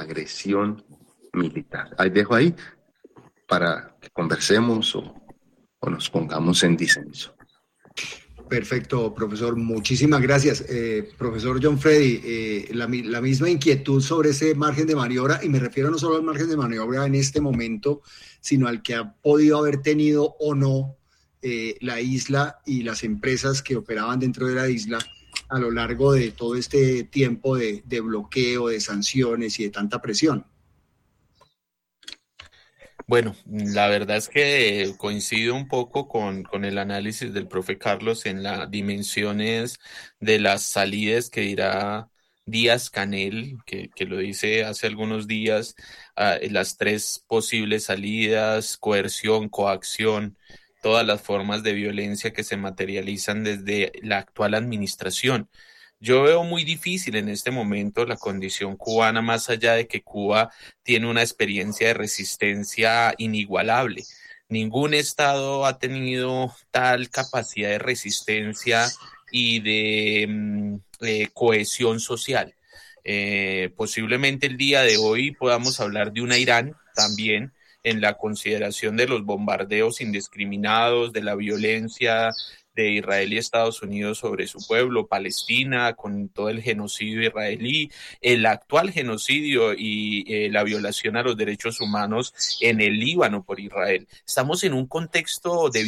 agresión militar. Ahí dejo ahí para que conversemos o nos pongamos en disenso. Perfecto, profesor. Muchísimas gracias. Profesor John Freddy, la misma inquietud sobre ese margen de maniobra, y me refiero no solo al margen de maniobra en este momento, sino al que ha podido haber tenido o no la isla y las empresas que operaban dentro de la isla a lo largo de todo este tiempo de bloqueo, de sanciones y de tanta presión. Bueno, la verdad es que coincido un poco con el análisis del profe Carlos en las dimensiones de las salidas que dirá Díaz Canel, que lo dice hace algunos días, las tres posibles salidas: coerción, coacción, todas las formas de violencia que se materializan desde la actual administración. Yo veo muy difícil en este momento la condición cubana, más allá de que Cuba tiene una experiencia de resistencia inigualable. Ningún estado ha tenido tal capacidad de resistencia y de cohesión social. Posiblemente el día de hoy podamos hablar de una Irán también, en la consideración de los bombardeos indiscriminados, de la violencia de Israel y Estados Unidos sobre su pueblo, Palestina, con todo el genocidio israelí, el actual genocidio y la violación a los derechos humanos en el Líbano por Israel. Estamos en un contexto de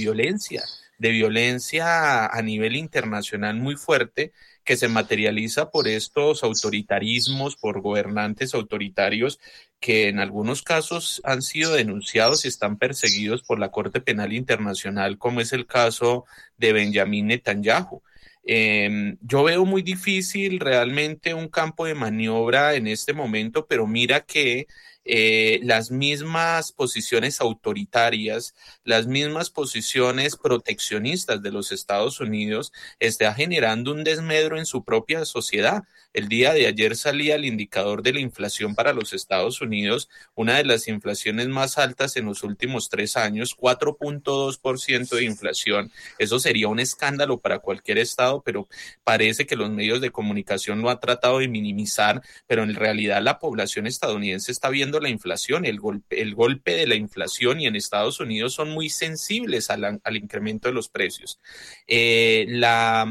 violencia a nivel internacional muy fuerte, que se materializa por estos autoritarismos, por gobernantes autoritarios que en algunos casos han sido denunciados y están perseguidos por la Corte Penal Internacional, como es el caso de Benjamín Netanyahu. Yo veo muy difícil realmente un campo de maniobra en este momento, pero mira que las mismas posiciones autoritarias, las mismas posiciones proteccionistas de los Estados Unidos está generando un desmedro en su propia sociedad. El día de ayer salía el indicador de la inflación para los Estados Unidos, una de las inflaciones más altas en los últimos 3 años, 4.2% de inflación. Eso sería un escándalo para cualquier estado, pero parece que los medios de comunicación lo han tratado de minimizar, pero en realidad la población estadounidense está viendo la inflación, el golpe de la inflación, y en Estados Unidos son muy sensibles al incremento de los precios. La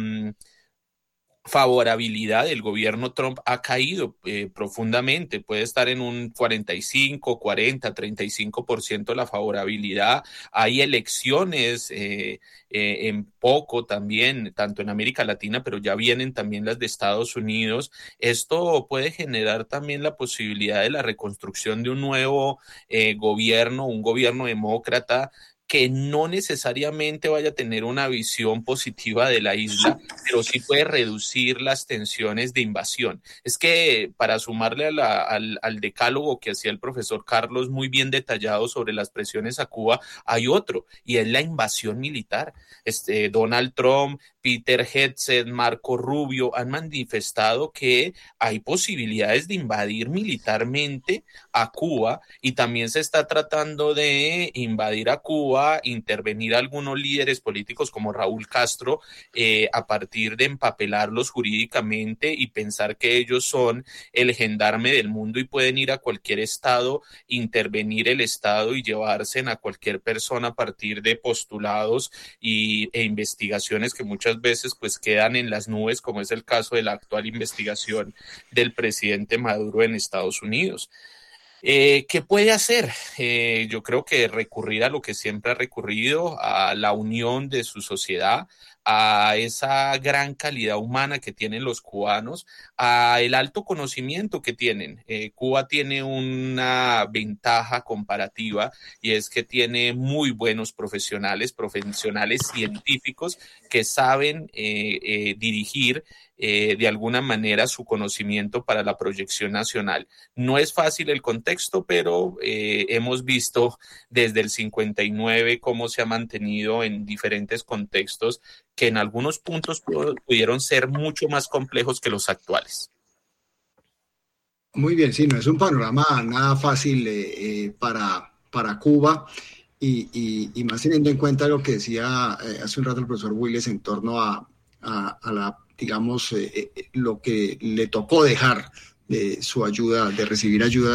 favorabilidad del gobierno Trump ha caído profundamente, puede estar en un 45, 40, 35% la favorabilidad. Hay elecciones en poco también, tanto en América Latina, pero ya vienen también las de Estados Unidos. Esto puede generar también la posibilidad de la reconstrucción de un nuevo gobierno, un gobierno demócrata, que no necesariamente vaya a tener una visión positiva de la isla, pero sí puede reducir las tensiones de invasión. Es que para sumarle al decálogo que hacía el profesor Carlos, muy bien detallado sobre las presiones a Cuba, hay otro, y es la invasión militar. Donald Trump, Peter Hegseth, Marco Rubio han manifestado que hay posibilidades de invadir militarmente a Cuba, y también se está tratando de invadir a Cuba, intervenir a algunos líderes políticos como Raúl Castro, a partir de empapelarlos jurídicamente y pensar que ellos son el gendarme del mundo y pueden ir a cualquier estado, intervenir el estado y llevarse a cualquier persona a partir de postulados e investigaciones que muchas veces pues quedan en las nubes, como es el caso de la actual investigación del presidente Maduro en Estados Unidos. ¿Qué puede hacer? Yo creo que recurrir a lo que siempre ha recurrido, a la unión de su sociedad, a esa gran calidad humana que tienen los cubanos, a el alto conocimiento que tienen. Cuba tiene una ventaja comparativa, y es que tiene muy buenos profesionales científicos que saben dirigir de alguna manera su conocimiento para la proyección nacional. No es fácil el contexto, pero hemos visto desde el 59 cómo se ha mantenido en diferentes contextos que en algunos puntos pudieron ser mucho más complejos que los actuales. Muy bien, sí, no es un panorama nada fácil para Cuba, y más teniendo en cuenta lo que decía hace un rato el profesor Willes en torno a la, digamos, lo que le tocó dejar de su ayuda, de recibir ayuda